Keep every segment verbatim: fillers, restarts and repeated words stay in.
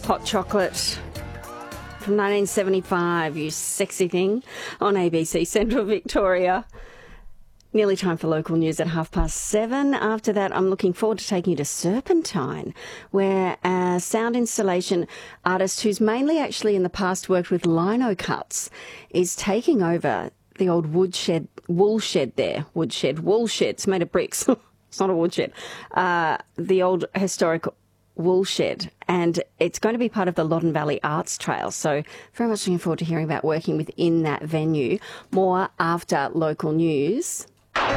Hot Chocolate from nineteen seventy-five, you sexy thing, on A B C Central Victoria. Nearly time for local news at half past seven. After that, I'm looking forward to taking you to Serpentine, where a sound installation artist who's mainly actually in the past worked with lino cuts is taking over the old woodshed, wool shed there. Woodshed, wool shed. It's made of bricks. It's not a woodshed. Uh, the old historic wool shed, and it's going to be part of the Loddon Valley Arts Trail. So very much looking forward to hearing about working within that venue. More after local news.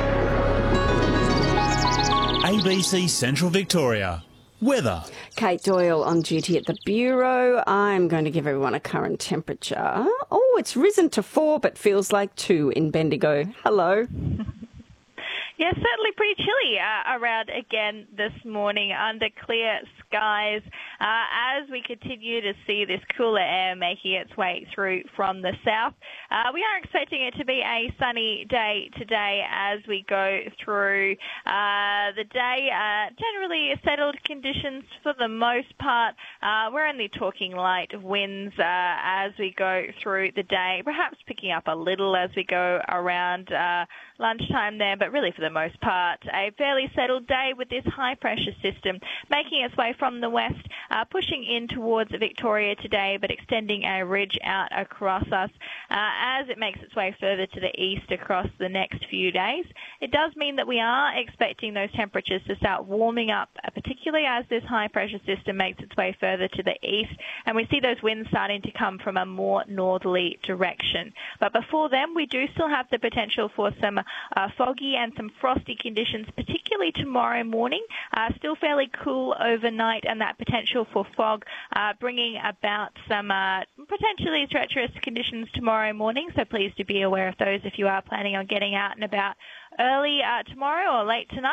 A B C Central Victoria. Weather. Kate Doyle on duty at the Bureau. I'm going to give everyone a current temperature. Oh, it's risen to four, but feels like two in Bendigo. Hello. Yeah, certainly pretty chilly uh, around again this morning under clear skies uh, as we continue to see this cooler air making its way through from the south. Uh, we are expecting it to be a sunny day today as we go through uh, the day. Uh, generally settled conditions for the most part. Uh, we're only talking light winds uh, as we go through the day, perhaps picking up a little as we go around uh, lunchtime there, but really for the most part, a fairly settled day with this high-pressure system making its way from the west, uh, pushing in towards Victoria today, but extending a ridge out across us uh, as it makes its way further to the east across the next few days. It does mean that we are expecting those temperatures to start warming up, uh, particularly as this high-pressure system makes its way further to the east, and we see those winds starting to come from a more northerly direction. But before then, we do still have the potential for some uh, foggy and some frosty conditions, particularly tomorrow morning. Uh, still fairly cool overnight, and that potential for fog uh, bringing about some uh, potentially treacherous conditions tomorrow morning. So please do be aware of those if you are planning on getting out and about early uh, tomorrow or late tonight.